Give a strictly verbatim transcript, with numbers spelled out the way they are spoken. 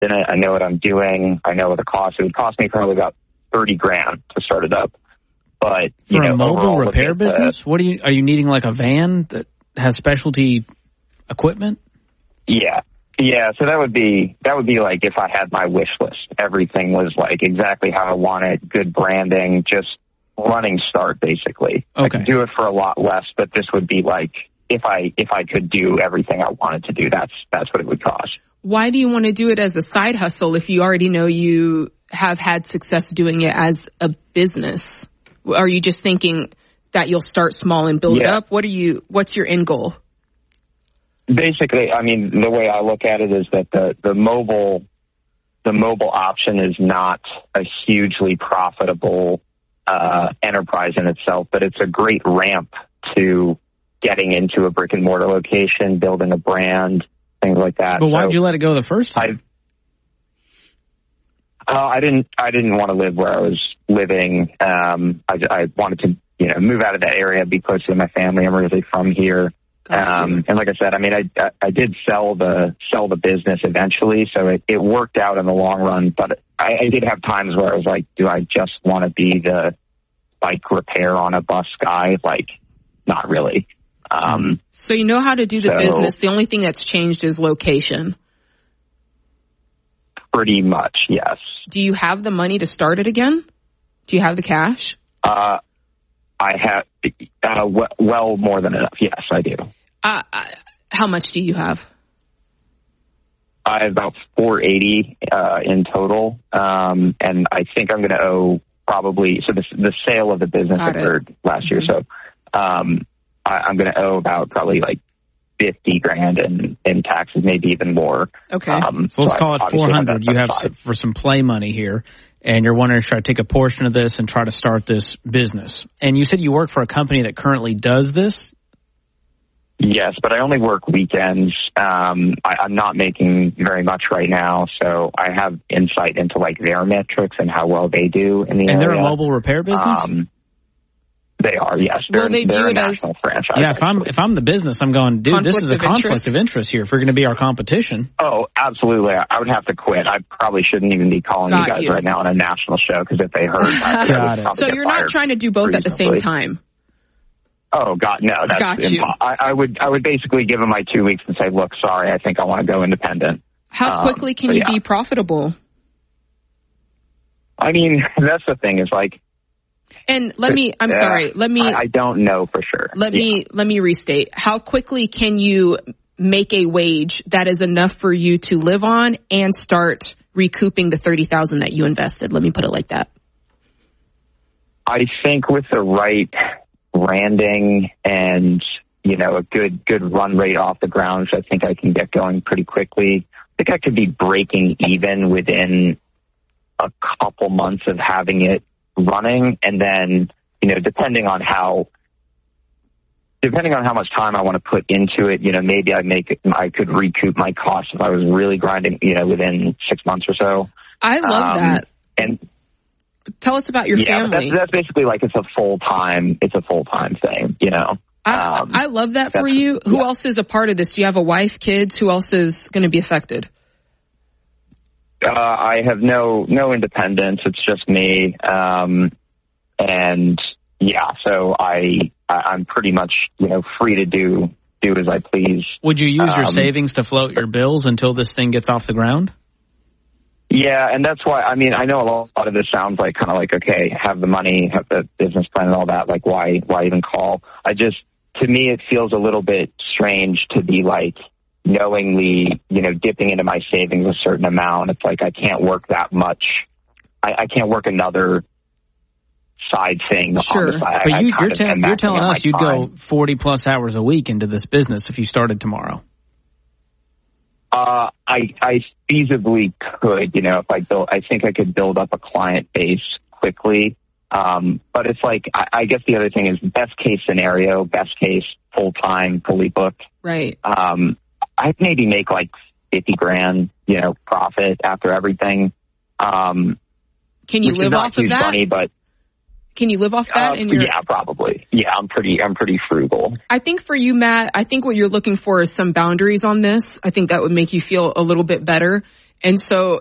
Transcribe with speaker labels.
Speaker 1: in it. I know what I'm doing. I know what the cost. It would cost me probably about thirty grand to start it up. But you
Speaker 2: for
Speaker 1: know,
Speaker 2: a mobile repair business,
Speaker 1: the,
Speaker 2: what do you are you needing like a van that has specialty equipment?
Speaker 1: Yeah. Yeah, so that would be that would be like if I had my wish list. Everything was like exactly how I want it, good branding, just running start basically.
Speaker 2: Okay.
Speaker 1: I could do it for a lot less, but this would be like if I if I could do everything I wanted to do, that's that's what it would cost.
Speaker 3: Why do you want to do it as a side hustle if you already know you have had success doing it as a business? Are you just thinking that you'll start small and build
Speaker 1: yeah.
Speaker 3: up? What are you what's your end goal?
Speaker 1: Basically, I mean, the way I look at it is that the, the mobile the mobile option is not a hugely profitable uh, enterprise in itself, but it's a great ramp to getting into a brick and mortar location, building a brand, things like that.
Speaker 2: But why
Speaker 1: so
Speaker 2: did you let it go the first time?
Speaker 1: I, uh, I didn't. I didn't want to live where I was living. Um, I, I wanted to, you know, move out of that area, be closer to my family. I'm originally from here. Um, and like I said, I mean, I, I did sell the, sell the business eventually. So it, it worked out in the long run, but I, I did have times where I was like, do I just want to be the bike repair on a bus guy? Like, not really. Um,
Speaker 3: so you know how to do the
Speaker 1: so,
Speaker 3: business. The only thing that's changed is location.
Speaker 1: Pretty much. Yes.
Speaker 3: Do you have the money to start it again? Do you have the cash?
Speaker 1: Uh, I have, uh, w- well more than enough. Yes, I do.
Speaker 3: Uh, uh, how much do you have?
Speaker 1: I have about four eighty uh, in total, um, and I think I'm going to owe probably. So the the sale of the business
Speaker 3: Got
Speaker 1: occurred
Speaker 3: it.
Speaker 1: last
Speaker 3: Mm-hmm.
Speaker 1: year, so um, I, I'm going to owe about probably like fifty grand in, in taxes, maybe even more.
Speaker 3: Okay,
Speaker 1: um,
Speaker 2: so let's
Speaker 1: so
Speaker 2: call it four hundred. You have some, for some play money here, and you're wanting to try to take a portion of this and try to start this business. And you said you work for a company that currently does this.
Speaker 1: Yes, but I only work weekends. Um, I, I'm not making very much right now, so I have insight into like their metrics and how well they do in the
Speaker 2: and
Speaker 1: area.
Speaker 2: And they're a mobile repair business?
Speaker 1: Um, they are, yes. They're,
Speaker 3: Well, they
Speaker 1: they're
Speaker 3: view
Speaker 1: a
Speaker 3: it as-
Speaker 1: national franchise.
Speaker 2: Yeah, if I'm if I'm the business, I'm going, dude, this
Speaker 3: Conflict
Speaker 2: is a
Speaker 3: of
Speaker 2: conflict
Speaker 3: interest?
Speaker 2: of interest here. If we're going to be our competition.
Speaker 1: Oh, absolutely. I, I would have to quit. I probably shouldn't even be calling
Speaker 3: Got
Speaker 1: you guys
Speaker 3: you.
Speaker 1: right now on a national show, because if they heard, I, I
Speaker 2: Got
Speaker 1: would
Speaker 2: it.
Speaker 1: probably
Speaker 3: So
Speaker 1: get
Speaker 3: you're not
Speaker 1: fired
Speaker 3: trying to do both at the same
Speaker 1: reasonably.
Speaker 3: time.
Speaker 1: Oh God, no, that's
Speaker 3: Got you.
Speaker 1: impo- I, I would, I would basically give them my two weeks and say, look, sorry, I think I want to go independent.
Speaker 3: How
Speaker 1: Um,
Speaker 3: quickly can
Speaker 1: so,
Speaker 3: you
Speaker 1: yeah.
Speaker 3: be profitable?
Speaker 1: I mean, that's the thing is like,
Speaker 3: And let me, I'm
Speaker 1: uh,
Speaker 3: sorry, let me,
Speaker 1: I, I don't know for sure.
Speaker 3: let
Speaker 1: Yeah.
Speaker 3: me, let me restate. How quickly can you make a wage that is enough for you to live on and start recouping the thirty thousand that you invested? Let me put it like that.
Speaker 1: I think with the right branding and, you know, a good, good run rate off the ground, I think I can get going pretty quickly. I think I could be breaking even within a couple months of having it running. And then, you know, depending on how, depending on how much time I want to put into it, you know, maybe I make it, I could recoup my costs if I was really grinding, you know, within six months or so.
Speaker 3: I love
Speaker 1: Um,
Speaker 3: that.
Speaker 1: And
Speaker 3: Tell us about your
Speaker 1: yeah, but
Speaker 3: family.
Speaker 1: that's, that's basically like it's a full time, it's a full time thing, you know.
Speaker 3: I,
Speaker 1: Um,
Speaker 3: I love that for
Speaker 1: that's-
Speaker 3: you. Who
Speaker 1: yeah.
Speaker 3: else is a part of this? Do you have a wife, kids? Who else is going to be affected?
Speaker 1: Uh, I have no no independence. It's just me, um, and yeah. So I, I I'm pretty much you know free to do do as I please.
Speaker 2: Would you use your
Speaker 1: Um,
Speaker 2: savings to float your bills until this thing gets off the ground?
Speaker 1: Yeah, and that's why, I mean, I know a lot of this sounds like kind of like, okay, have the money, have the business plan and all that, like why, why even call? I just, to me, it feels a little bit strange to be like knowingly, you know, dipping into my savings a certain amount. It's like, I can't work that much. I, I can't work another side thing
Speaker 3: Sure.
Speaker 1: on the side.
Speaker 2: But
Speaker 1: I,
Speaker 2: you,
Speaker 1: I
Speaker 2: you're,
Speaker 1: kind of
Speaker 2: tell,
Speaker 1: am
Speaker 2: you're
Speaker 1: maxing
Speaker 2: telling
Speaker 1: out my
Speaker 2: us you'd
Speaker 1: time.
Speaker 2: go forty plus hours a week into this business if you started tomorrow.
Speaker 1: Uh, I, I feasibly could, you know, if I build, I think I could build up a client base quickly. Um, but it's like, I, I guess the other thing is best case scenario, best case, full time, fully booked.
Speaker 3: Right.
Speaker 1: Um, I'd maybe make like fifty grand, you know, profit after everything. Um,
Speaker 3: Can you
Speaker 1: which is
Speaker 3: live
Speaker 1: not
Speaker 3: off of
Speaker 1: huge
Speaker 3: that?
Speaker 1: money, but
Speaker 3: Can you live off that?
Speaker 1: uh,
Speaker 3: in your?
Speaker 1: yeah, probably. Yeah, I'm pretty, I'm pretty frugal.
Speaker 3: I think for you, Matt, I think what you're looking for is some boundaries on this. I think that would make you feel a little bit better. And so